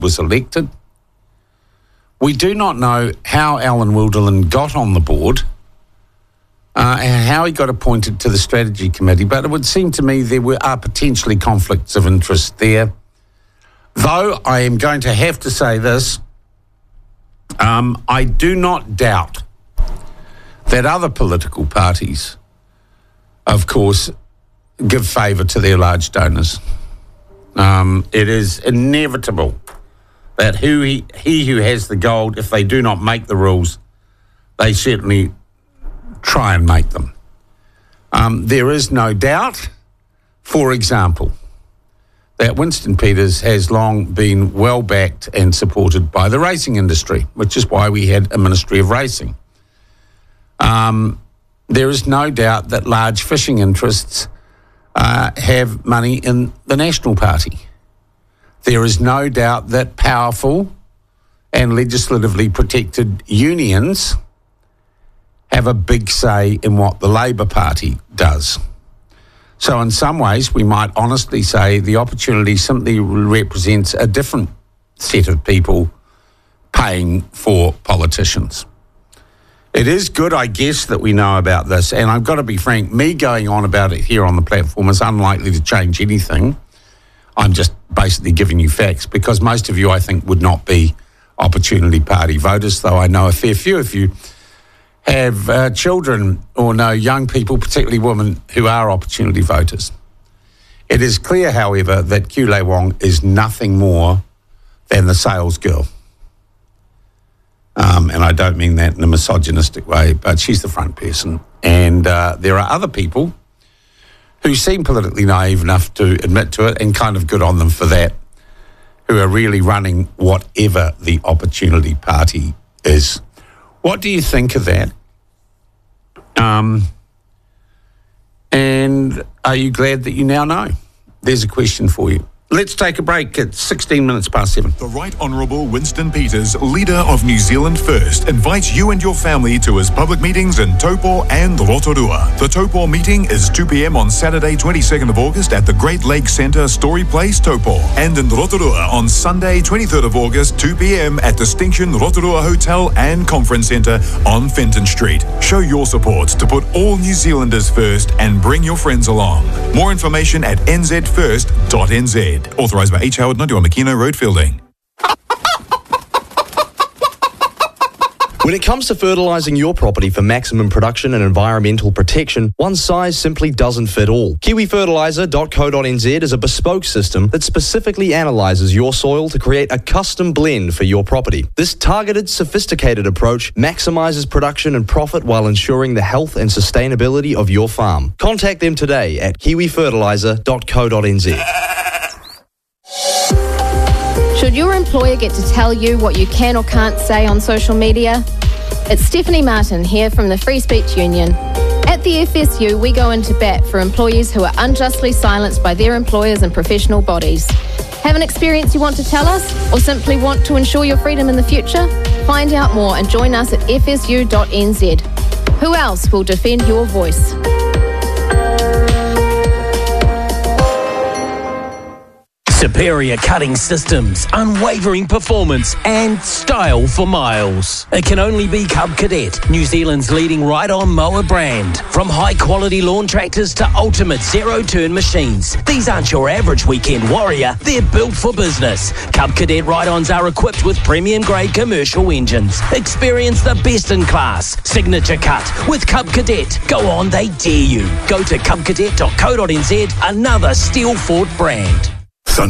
was elected. We do not know how Alan Wilderlin got on the board, and how he got appointed to the strategy committee, but it would seem to me there are potentially conflicts of interest there. Though I am going to have to say this, I do not doubt that other political parties, of course, give favour to their large donors. It is inevitable that he who has the gold, if they do not make the rules, they certainly try and make them. There is no doubt, for example, that Winston Peters has long been well backed and supported by the racing industry, which is why we had a Ministry of Racing. There is no doubt that large fishing interests have money in the National Party. There is no doubt that powerful and legislatively protected unions have a big say in what the Labour Party does. So in some ways, we might honestly say the opportunity simply represents a different set of people paying for politicians. It is good, I guess, that we know about this, and I've got to be frank, me going on about it here on the platform is unlikely to change anything. I'm just basically giving you facts, because most of you, I think, would not be Opportunity Party voters, though I know a fair few of you have children or know young people, particularly women, who are Opportunity voters. It is clear, however, that Kulei Wong is nothing more than the sales girl. And I don't mean that in a misogynistic way, but she's the front person. And there are other people who seem politically naive enough to admit to it, and kind of good on them for that, who are really running whatever the Opportunity Party is. What do you think of that? And are you glad that you now know? There's a question for you. Let's take a break. It's 16 minutes past 7. The Right Honourable Winston Peters, leader of New Zealand First, invites you and your family to his public meetings in Taupo and Rotorua. The Taupo meeting is 2 p.m. on Saturday, 22nd of August at the Great Lakes Centre, Story Place, Taupo. And in Rotorua on Sunday, 23rd of August, 2 p.m. at Distinction Rotorua Hotel and Conference Centre on Fenton Street. Show your support to put all New Zealanders first and bring your friends along. More information at nzfirst.nz. Authorised by H. Howard, 91 Makino Road, Fielding. When it comes to fertilising your property for maximum production and environmental protection, one size simply doesn't fit all. KiwiFertiliser.co.nz is a bespoke system that specifically analyses your soil to create a custom blend for your property. This targeted, sophisticated approach maximises production and profit while ensuring the health and sustainability of your farm. Contact them today at KiwiFertiliser.co.nz. Should your employer get to tell you what you can or can't say on social media? It's Stephanie Martin here from the Free Speech Union. At the FSU, we go into bat for employees who are unjustly silenced by their employers and professional bodies. Have an experience you want to tell us, or simply want to ensure your freedom in the future? Find out more and join us at fsu.nz. Who else will defend your voice? Superior cutting systems, unwavering performance and style for miles. It can only be Cub Cadet, New Zealand's leading ride-on mower brand. From high-quality lawn tractors to ultimate zero-turn machines, these aren't your average weekend warrior, they're built for business. Cub Cadet ride-ons are equipped with premium-grade commercial engines. Experience the best-in-class signature cut with Cub Cadet. Go on, they dare you. Go to cubcadet.co.nz, another Steel Fort brand.